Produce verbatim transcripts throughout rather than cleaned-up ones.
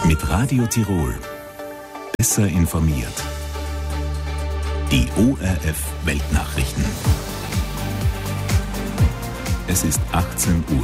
Mit Radio Tirol. Besser informiert. Die O R F Weltnachrichten. Es ist achtzehn Uhr.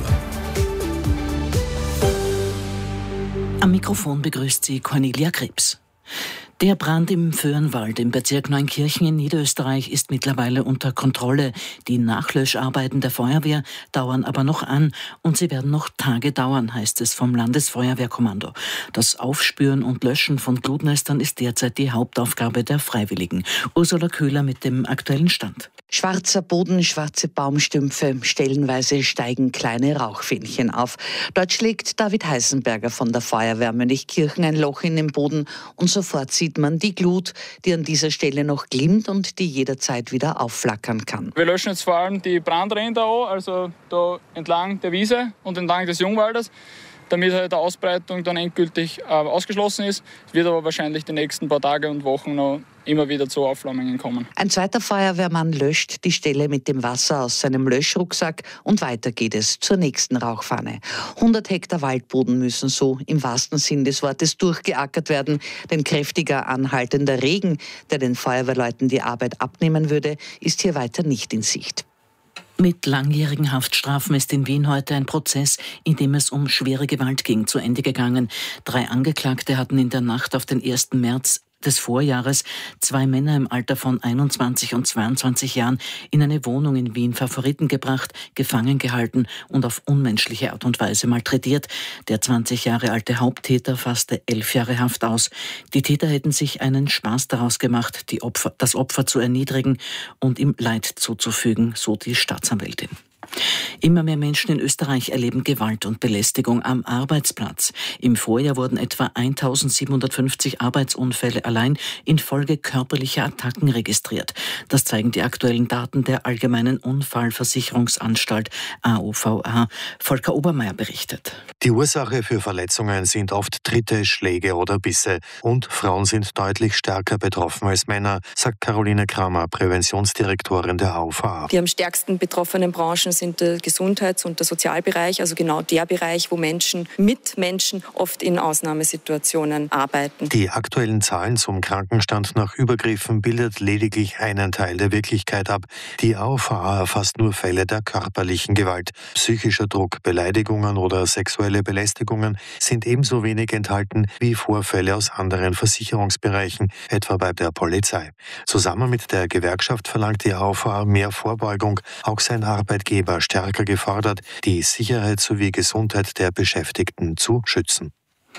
Am Mikrofon begrüßt sie Cornelia Krebs. Der Brand im Föhrenwald im Bezirk Neunkirchen in Niederösterreich ist mittlerweile unter Kontrolle. Die Nachlöscharbeiten der Feuerwehr dauern aber noch an und sie werden noch Tage dauern, heißt es vom Landesfeuerwehrkommando. Das Aufspüren und Löschen von Glutnestern ist derzeit die Hauptaufgabe der Freiwilligen. Ursula Köhler mit dem aktuellen Stand. Schwarzer Boden, schwarze Baumstümpfe, stellenweise steigen kleine Rauchfähnchen auf. Dort schlägt David Heisenberger von der Feuerwehr Mönchkirchen ein Loch in den Boden und sofort sieht man die Glut, die an dieser Stelle noch glimmt und die jederzeit wieder aufflackern kann. Wir löschen jetzt vor allem die Brandränder an, also da entlang der Wiese und entlang des Jungwaldes, damit halt die Ausbreitung dann endgültig äh, ausgeschlossen ist. Es wird aber wahrscheinlich die nächsten paar Tage und Wochen noch immer wieder zu Aufflammungen kommen. Ein zweiter Feuerwehrmann löscht die Stelle mit dem Wasser aus seinem Löschrucksack und weiter geht es zur nächsten Rauchfahne. hundert Hektar Waldboden müssen so im wahrsten Sinn des Wortes durchgeackert werden, denn kräftiger anhaltender Regen, der den Feuerwehrleuten die Arbeit abnehmen würde, ist hier weiter nicht in Sicht. Mit langjährigen Haftstrafen ist in Wien heute ein Prozess, in dem es um schwere Gewalt ging, zu Ende gegangen. Drei Angeklagte hatten in der Nacht auf den ersten März des Vorjahres zwei Männer im Alter von einundzwanzig und zweiundzwanzig Jahren in eine Wohnung in Wien Favoriten gebracht, gefangen gehalten und auf unmenschliche Art und Weise malträtiert. Der zwanzig Jahre alte Haupttäter fasste elf Jahre Haft aus. Die Täter hätten sich einen Spaß daraus gemacht, die Opfer, das Opfer zu erniedrigen und ihm Leid zuzufügen, so die Staatsanwältin. Immer mehr Menschen in Österreich erleben Gewalt und Belästigung am Arbeitsplatz. Im Vorjahr wurden etwa eintausendsiebenhundertfünfzig Arbeitsunfälle allein infolge körperlicher Attacken registriert. Das zeigen die aktuellen Daten der Allgemeinen Unfallversicherungsanstalt A O V A. Volker Obermeier berichtet. Die Ursache für Verletzungen sind oft Tritte, Schläge oder Bisse. Und Frauen sind deutlich stärker betroffen als Männer, sagt Caroline Kramer, Präventionsdirektorin der A O V A. Die am stärksten betroffenen Branchen sind der Gesundheits- und der Sozialbereich, also genau der Bereich, wo Menschen mit Menschen oft in Ausnahmesituationen arbeiten. Die aktuellen Zahlen zum Krankenstand nach Übergriffen bildet lediglich einen Teil der Wirklichkeit ab. Die A O V A erfasst nur Fälle der körperlichen Gewalt. Psychischer Druck, Beleidigungen oder sexuelle Belästigungen sind ebenso wenig enthalten wie Vorfälle aus anderen Versicherungsbereichen, etwa bei der Polizei. Zusammen mit der Gewerkschaft verlangt die A O V A mehr Vorbeugung. Auch sein Arbeitgeber stärker gefordert, die Sicherheit sowie Gesundheit der Beschäftigten zu schützen.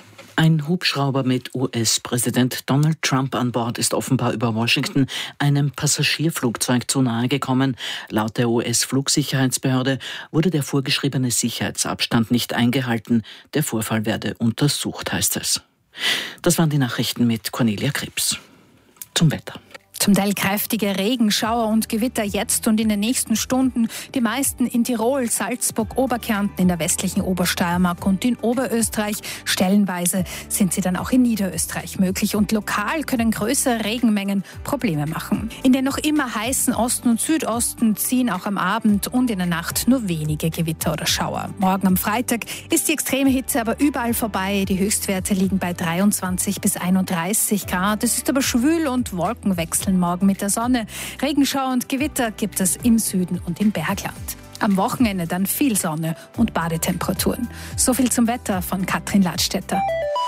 Ein Hubschrauber mit U S-Präsident Donald Trump an Bord ist offenbar über Washington einem Passagierflugzeug zu nahe gekommen. Laut der U S-Flugsicherheitsbehörde wurde der vorgeschriebene Sicherheitsabstand nicht eingehalten. Der Vorfall werde untersucht, heißt es. Das waren die Nachrichten mit Cornelia Krebs. Zum Wetter. Zum Teil kräftige Regenschauer und Gewitter jetzt und in den nächsten Stunden. Die meisten in Tirol, Salzburg, Oberkärnten, in der westlichen Obersteiermark und in Oberösterreich. Stellenweise sind sie dann auch in Niederösterreich möglich. Und lokal können größere Regenmengen Probleme machen. In den noch immer heißen Osten und Südosten ziehen auch am Abend und in der Nacht nur wenige Gewitter oder Schauer. Morgen am Freitag ist die extreme Hitze aber überall vorbei. Die Höchstwerte liegen bei dreiundzwanzig bis einunddreißig Grad. Es ist aber schwül und Wolkenwechsel. Morgen mit der Sonne. Regenschauer und Gewitter gibt es im Süden und im Bergland. Am Wochenende dann viel Sonne und Badetemperaturen. So viel zum Wetter von Katrin Ladstätter.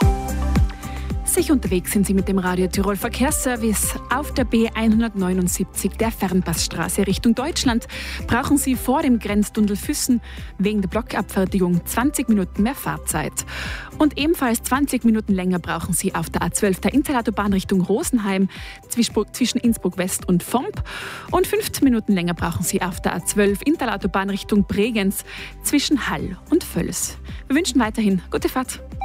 Sich unterwegs sind Sie mit dem Radio Tirol Verkehrsservice auf der B hundertneunundsiebzig der Fernpassstraße Richtung Deutschland. Brauchen Sie vor dem Grenztunnel Füssen wegen der Blockabfertigung zwanzig Minuten mehr Fahrzeit. Und ebenfalls zwanzig Minuten länger brauchen Sie auf der A zwölf der Interlautobahn Richtung Rosenheim zwischen Innsbruck West und Vomp. Und fünfzehn Minuten länger brauchen Sie auf der A zwölf Interlautobahn Richtung Bregenz zwischen Hall und Völs. Wir wünschen weiterhin gute Fahrt.